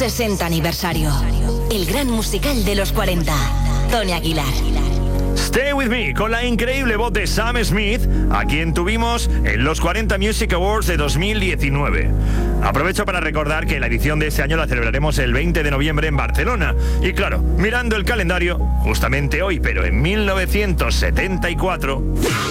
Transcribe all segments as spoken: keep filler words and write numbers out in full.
sesenta aniversario. El gran musical de los cuarenta. Tony Aguilar. Stay With Me, con la increíble voz de Sam Smith, a quien tuvimos en los cuarenta Music Awards de dos mil diecinueve. Aprovecho para recordar que la edición de este año la celebraremos el veinte de noviembre en Barcelona. Y claro, mirando el calendario, justamente hoy, pero en mil novecientos setenta y cuatro...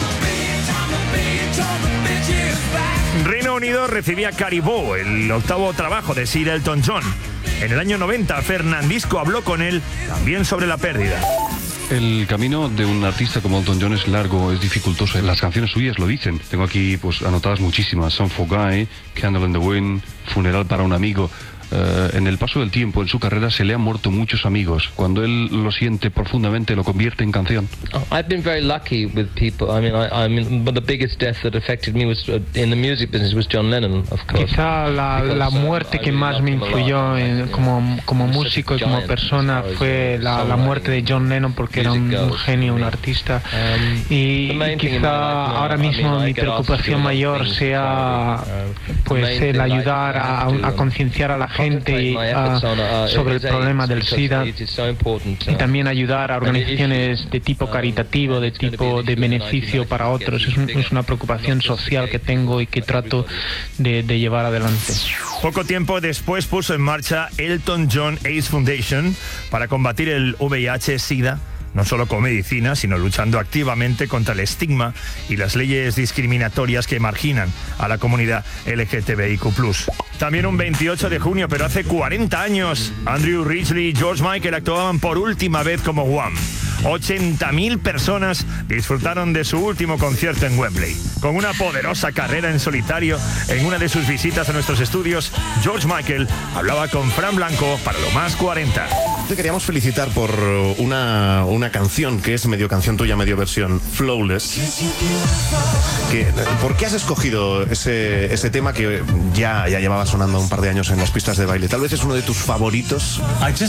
Reino Unido recibía Caribou, el octavo trabajo de Sir Elton John. En el año noventa, Fernandisco habló con él también sobre la pérdida. El camino de un artista como Elton John es largo, es dificultoso. Las canciones suyas lo dicen. Tengo aquí pues anotadas muchísimas. Song for Guy, Candle in the Wind, Funeral para un amigo. Uh, en el paso del tiempo, en su carrera, se le han muerto muchos amigos. Cuando él lo siente profundamente, lo convierte en canción. Oh, I've been very lucky with people. I mean, I, I mean, but the biggest death that affected me was uh, in the music business was John Lennon, of course. Quizá la, la muerte que más me influyó en, como, como músico y como persona fue la, la muerte de John Lennon, porque era un, un genio, un artista. Y quizá ahora mismo mi preocupación mayor sea pues el ayudar a, a concienciar a la gente y, uh, sobre el problema del SIDA, y también ayudar a organizaciones de tipo caritativo, de tipo de beneficio para otros. Es, un, es una preocupación social que tengo y que trato de, de llevar adelante. Poco tiempo después puso en marcha Elton John AIDS Foundation para combatir el V I H SIDA, no solo con medicina, sino luchando activamente contra el estigma y las leyes discriminatorias que marginan a la comunidad L G T B I Q plus. También un veintiocho de junio, pero hace cuarenta años, Andrew Ridgeley y George Michael actuaban por última vez como Wham. ochenta mil personas disfrutaron de su último concierto en Wembley. Con una poderosa carrera en solitario, en una de sus visitas a nuestros estudios, George Michael hablaba con Fran Blanco para Lo Más cuarenta. Te queríamos felicitar por una, una canción que es medio canción tuya, medio versión, Flawless. Que, ¿por qué has escogido ese, ese tema que ya, ya llevaba sonando un par de años en las pistas de baile? Tal vez es uno de tus favoritos.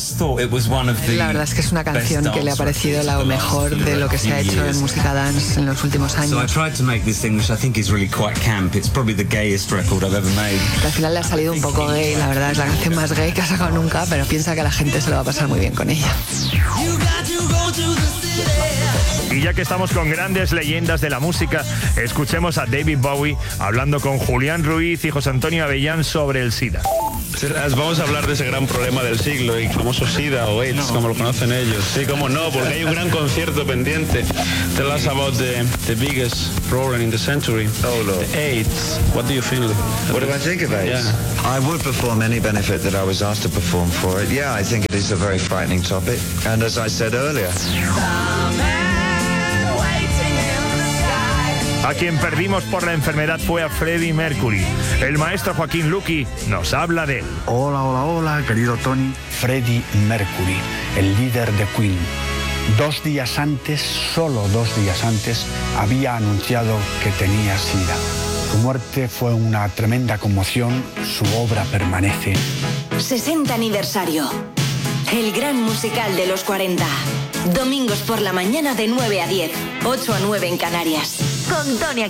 La verdad es que es una canción que le ha parecido la mejor de lo que se ha hecho en música dance en los últimos años. Al final le ha salido un poco gay, la verdad es la canción más gay que ha sacado nunca, pero piensa que a la gente se lo va a pasar muy bien con ella. Y ya que estamos con grandes leyendas de la música, escuchemos a David Bowie hablando con Julián Ruiz y José Antonio Avellán sobre el SIDA. Vamos a hablar de ese gran problema del siglo, y famoso SIDA o AIDS, no, como lo conocen ellos. Sí, cómo no, porque hay un gran concierto pendiente. Tell us about the, the biggest problem in the century. Oh, Lord. The AIDS. What do you feel? What do I think of AIDS? Yeah. I would perform any benefit that I was asked to perform for it. Yeah, I think it is a very frightening topic. And as I said earlier... A quien perdimos por la enfermedad fue a Freddie Mercury. El maestro Joaquín Luqui nos habla de él. Hola, hola, hola, querido Tony. Freddie Mercury, el líder de Queen. Dos días antes, solo dos días antes, había anunciado que tenía SIDA. Su muerte fue una tremenda conmoción, su obra permanece. sesenta aniversario. El gran musical de los cuarenta. Domingos por la mañana de nueve a diez, ocho a nueve en Canarias. Con Tony Aguilar.